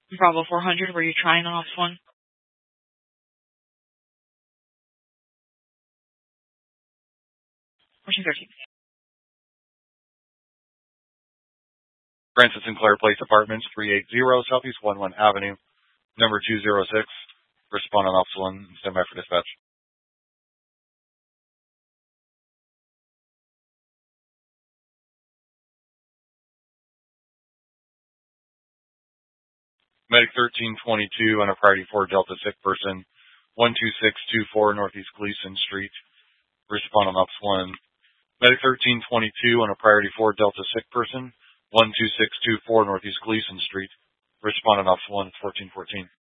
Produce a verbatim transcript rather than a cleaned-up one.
Bravo four hundred, were you trying on Office one? Question thirteen. Francis Sinclair Place Apartments, three eighty Southeast one one Avenue, number two zero six. Respond on Office one. Stand by for dispatch. Medic thirteen twenty-two on a priority four Delta sick person, one two six two four Northeast Gleason Street. Respond on Office one. Medic thirteen twenty-two on a priority four Delta sick person, one two six two four Northeast Gleason Street. Respond on Office one, fourteen fourteen.